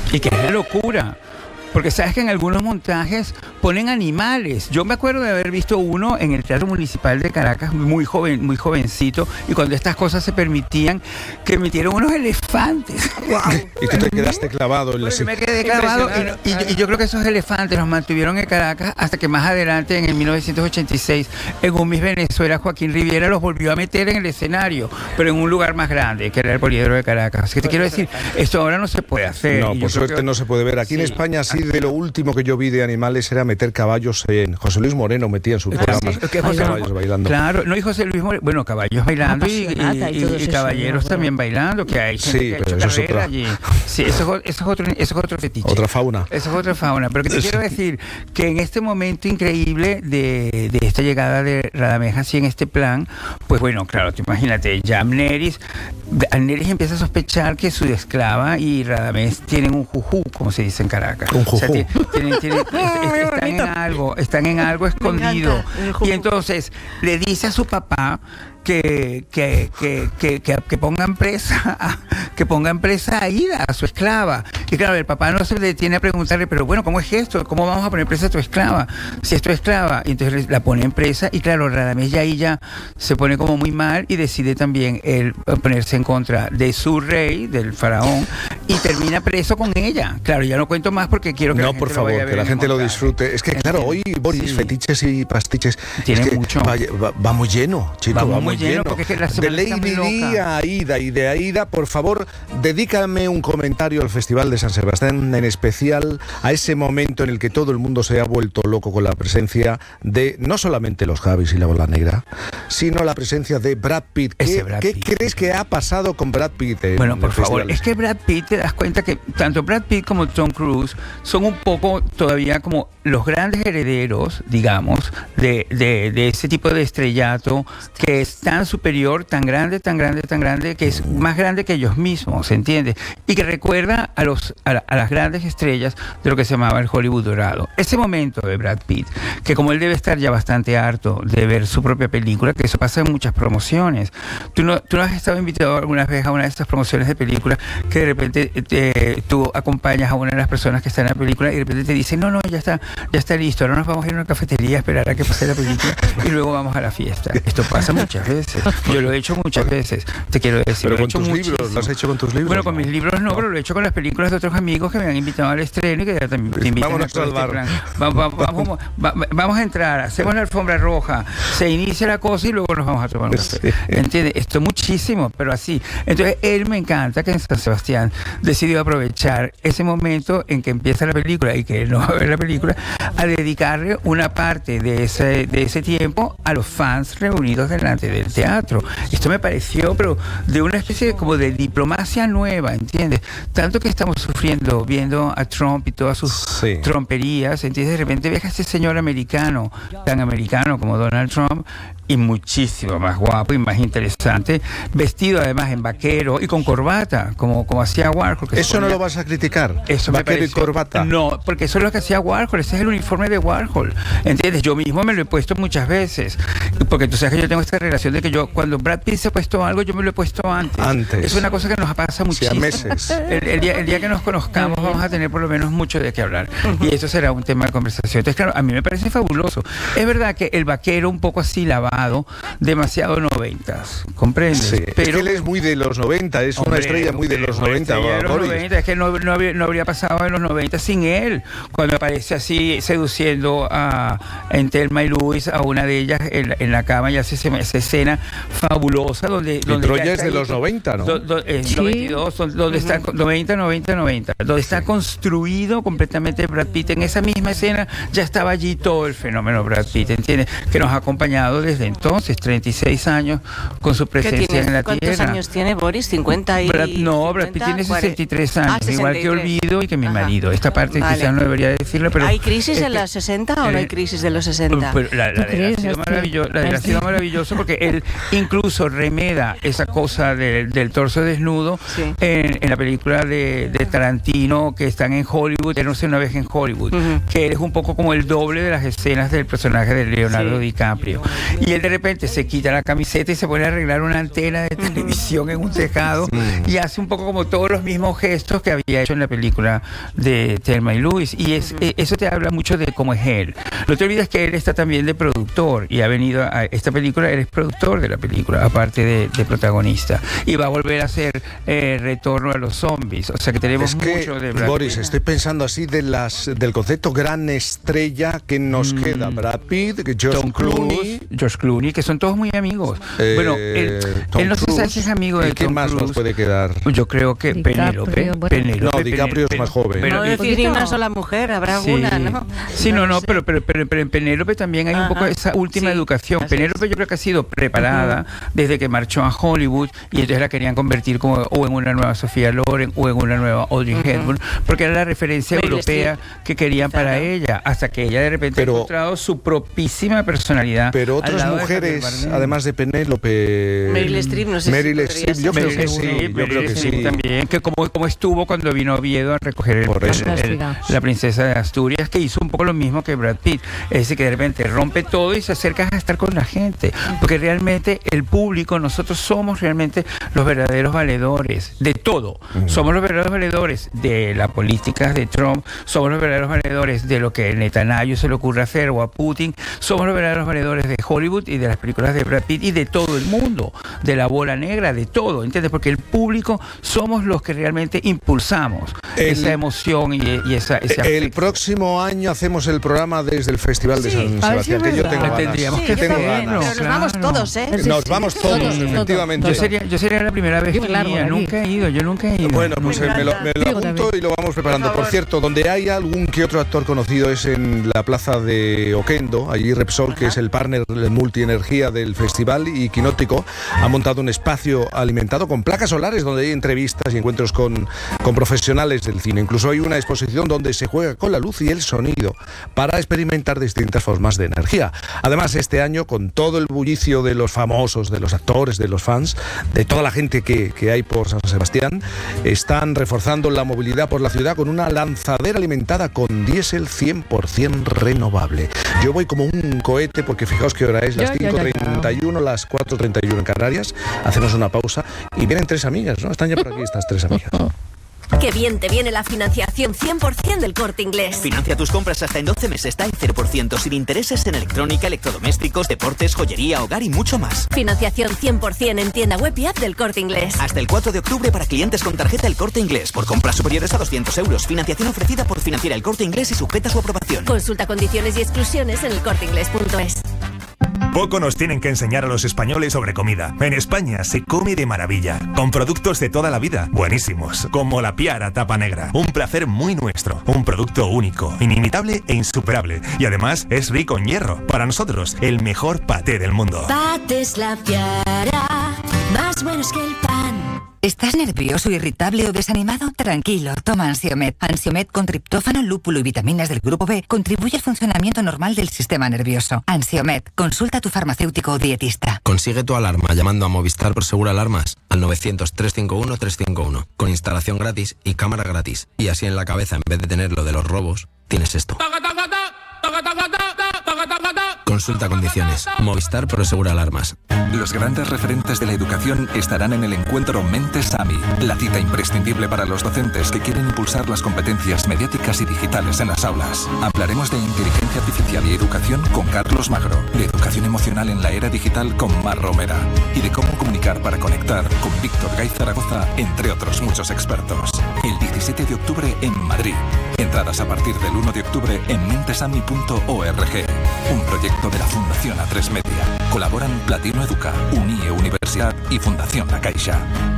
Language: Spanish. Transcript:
Y que es la locura. Porque sabes que en algunos montajes ponen animales. Yo me acuerdo de haber visto uno en el Teatro Municipal de Caracas, muy jovencito, y cuando estas cosas se permitían, que metieron unos elefantes. ¡Wow! Y tú te quedaste clavado en la Me quedé clavado y yo creo que esos elefantes los mantuvieron en Caracas hasta que más adelante, en el 1986, en un Miss Venezuela, Joaquín Riviera los volvió a meter en el escenario, pero en un lugar más grande, que era el Poliedro de Caracas. Así que te quiero decir, esto ahora no se puede hacer. No, por suerte no se puede ver. Aquí en España sí, de lo último que yo vi de animales era meter caballos en... José Luis Moreno metía en sus programas caballos bailando. Claro, no, y José Luis Moreno, bueno, caballos bailando y caballeros también bailando, que hay gente que ha hecho carrera allí. Sí, eso es otro fetiche. Otra fauna. Eso es otra fauna. Pero que te quiero decir que en este momento increíble de esta llegada de Radamés así en este plan, pues bueno, claro, te imagínate, ya Amneris empieza a sospechar que su esclava y Radamés tienen un jujú, como se dice en Caracas. Un jujú. O sea, están en algo escondido. Y entonces le dice a su papá que pongan presa a Aida, a su esclava. Y claro, el papá no se detiene a preguntarle, pero bueno, ¿cómo es esto? ¿Cómo vamos a poner presa a tu esclava? Si es tu esclava. Y entonces la pone en presa y claro, Radamés ya ahí ya se pone como muy mal y decide también él ponerse en contra de su rey, del faraón, y termina preso con ella. Claro, ya no cuento más porque quiero que la gente por favor, que la gente lo disfrute. Es que claro, hoy, Boris, fetiches y pastiches, tiene es que mucho. Va muy lleno, chico, va muy lleno. Porque es que la de Lady Di a Aida, y de Aida, por favor, dedícame un comentario al Festival de San Sebastián, en especial a ese momento en el que todo el mundo se ha vuelto loco con la presencia de no solamente los Javis y la Bola Negra, sino la presencia de Brad Pitt. ¿Qué crees que ha pasado con Brad Pitt? Bueno, por favor, es que Brad Pitt, te das cuenta que tanto Brad Pitt como Tom Cruise son un poco todavía como los grandes herederos, digamos, de ese tipo de estrellato que es tan superior, tan grande, que es más grande que ellos mismos, ¿entiendes? Y que recuerda a las grandes estrellas de lo que se llamaba el Hollywood dorado. Ese momento de Brad Pitt, que como él debe estar ya bastante harto de ver su propia película, que eso pasa en muchas promociones. ¿Tú no has estado invitado alguna vez a una de estas promociones de películas que de repente tú acompañas a una de las personas que está en la película y de repente te dicen, no, ya está listo, ahora nos vamos a ir a una cafetería a esperar a que pase la película y luego vamos a la fiesta? Esto pasa muchas veces. Yo lo he hecho muchas veces, te quiero decir. Pero con tus libros, ¿lo has hecho con tus libros? Bueno, con mis libros no, pero lo he hecho con las películas de otros amigos que me han invitado al estreno y que ya también te invitan. Vámonos al bar. Vamos a entrar, hacemos la alfombra roja, se inicia la cosa y luego nos vamos a tomar un café. ¿Entiendes? Esto muchísimo, pero así. Entonces, él me encanta que en San Sebastián decidió aprovechar ese momento en que empieza la película y que él no va a ver la película, a dedicarle una parte de ese tiempo a los fans reunidos delante del teatro. Esto me pareció, pero de una especie como de diplomacia nueva, ¿entiendes? Tanto que estamos sufriendo viendo a Trump y todas sus tromperías, ¿entiendes? De repente ves a este señor americano, tan americano como Donald Trump, y muchísimo más guapo y más interesante, vestido además en vaquero y con corbata, como hacía Warhol. ¿Eso no lo vas a criticar? Eso vaquero y corbata. No, porque eso es lo que hacía Warhol, ese es el uniforme de Warhol, ¿entiendes? Yo mismo me lo he puesto muchas veces, porque tú sabes que yo tengo esta relación de que yo, cuando Brad Pitt se ha puesto algo, yo me lo he puesto antes. Es una cosa que nos pasa muchísimo. Sí, a meses. El día que nos conozcamos vamos a tener por lo menos mucho de qué hablar. Y eso será un tema de conversación. Entonces, claro, a mí me parece fabuloso. Es verdad que el vaquero un poco así lavado, demasiado noventas, ¿comprendes? Sí, pero es que él es muy de los 90, es una estrella muy de los 90. Es que no habría pasado en los 90 sin él, cuando aparece así seduciendo en Thelma y Luis a una de ellas en la cama y hace esa escena fabulosa donde Troya es de los 90, ¿no? 92, donde está 90, donde está construido completamente Brad Pitt. En esa misma escena ya estaba allí todo el fenómeno Brad Pitt, ¿entiendes? Que nos ha acompañado desde entonces, 36 años con su presencia en la ¿Cuántos Tierra. ¿Cuántos años tiene Boris? ¿50 y...? Brad Pitt tiene 63 años, 63. igual que Olvido y que mi marido. Esta parte quizás no debería decirlo, pero... ¿Hay crisis en los 60 o no hay crisis de los 60? Pero la ha sido maravilloso porque él incluso remeda esa cosa del torso desnudo en la película de Tarantino, que están en Hollywood, no sé, una vez en Hollywood, que él es un poco como el doble de las escenas del personaje de Leonardo DiCaprio. Y él de repente se quita la camiseta y se pone a arreglar una antena de televisión en un tejado y hace un poco como todos los mismos gestos que había hecho en la película de Thelma y Louise. Y eso te habla mucho de cómo es él. No te olvides que él está también de productor y ha venido a esta película, él es productor de la película, aparte de protagonista. Y va a volver a hacer Retorno a los Zombies. O sea que tenemos mucho de Brad Boris, Pitt. estoy pensando así del concepto gran estrella que nos queda. Brad Pitt, George Clooney, que son todos muy amigos. Bueno, él no se sabe si es amigo de Tom Cruise. ¿Qué más nos puede quedar? Yo creo que Penélope. No, DiCaprio es más joven. No decir ni una sola mujer, habrá alguna, ¿no? Sí, no, pero en Penélope también hay un poco esa última educación. Penélope yo creo que ha sido preparada desde que marchó a Hollywood y entonces la querían convertir como o en una nueva Sofía Loren o en una nueva Audrey Hepburn, porque era la referencia europea que querían para ella, hasta que ella de repente ha encontrado su propísima personalidad. Pero otras mujeres, además de Penélope... Meryl Streep, no sé Meryl Streep, yo creo que sí. También, que como estuvo cuando vino Oviedo a recoger la princesa de Asturias, que hizo un poco lo mismo que Brad Pitt. Es decir, que de repente rompe todo y se acerca a estar con la gente, porque realmente el público, nosotros somos realmente los verdaderos valedores de todo. Somos los verdaderos valedores de la política de Trump, somos los verdaderos valedores de lo que a Netanyahu se le ocurre hacer o a Putin, somos los verdaderos valedores de Hollywood y de las películas de Brad Pitt y de todo el mundo, de la bola negra, de todo, ¿entiendes? Porque el público somos los que realmente impulsamos esa emoción y ese afecto. El próximo año hacemos el programa desde el Festival de San Sebastián, que yo tengo ganas. Tendríamos que tengo ganas. Pero nos vamos todos, ¿eh? Nos vamos todos, efectivamente. Yo sería la primera vez que iría, nunca he ido. Bueno, pues me lo apunto y lo vamos preparando. Por cierto, donde hay algún que otro actor conocido es en la plaza de Oquendo, allí Repsol, que es el partner multienergía del festival, y Quinótico ha montado un espacio alimentado con placas solares donde hay entrevistas y encuentros con profesionales del cine. Incluso hay una exposición donde se juega con la luz y el sonido para experimentar distintas formas de energía. Además, este año, con todo el bullicio de los famosos, de los actores, de los fans, de toda la gente que hay por San Sebastián, están reforzando la movilidad por la ciudad con una lanzadera alimentada con diésel 100% renovable. Yo voy como un cohete porque fijaos qué hora es, las 5:31, las 4:31 en Canarias. Hacemos una pausa y vienen tres amigas, ¿no? Están ya por aquí estas tres amigas. Qué bien te viene la financiación 100% del Corte Inglés. Financia tus compras hasta en 12 meses, está en 0%, sin intereses en electrónica, electrodomésticos, deportes, joyería, hogar y mucho más. Financiación 100% en tienda web y app del Corte Inglés. Hasta el 4 de octubre para clientes con tarjeta El Corte Inglés. Por compras superiores a 200 euros. Financiación ofrecida por Financiera El Corte Inglés y sujeta a su aprobación. Consulta condiciones y exclusiones en elcorteinglés.es. Poco nos tienen que enseñar a los españoles sobre comida. En España se come de maravilla, con productos de toda la vida, buenísimos, como la Piara Tapa Negra. Un placer muy nuestro, un producto único, inimitable e insuperable. Y además es rico en hierro. Para nosotros, el mejor paté del mundo. Patés La Piara, más buenos que el pan. ¿Estás nervioso, irritable o desanimado? Tranquilo, toma Ansiomed. Ansiomed con triptófano, lúpulo y vitaminas del grupo B contribuye al funcionamiento normal del sistema nervioso. Ansiomed, consulta a tu farmacéutico o dietista. Consigue tu alarma llamando a Movistar Prosegur Alarmas al 900-351-351 con instalación gratis y cámara gratis. Y así en la cabeza, en vez de tener lo de los robos, tienes esto. Consulta condiciones. Movistar Prosegur Alarmas. Los grandes referentes de la educación estarán en el encuentro Mentes AMI, la cita imprescindible para los docentes que quieren impulsar las competencias mediáticas y digitales en las aulas. Hablaremos de inteligencia artificial y educación con Carlos Magro, de educación emocional en la era digital con Mar Romera y de cómo comunicar para conectar con Víctor Gay Zaragoza, entre otros muchos expertos. El 17 de octubre en Madrid. Entradas a partir del 1 de octubre en mentesami.org. Un proyecto de la Fundación A3 Media. Colaboran Platino Educa, Unie Universidad y Fundación La Caixa.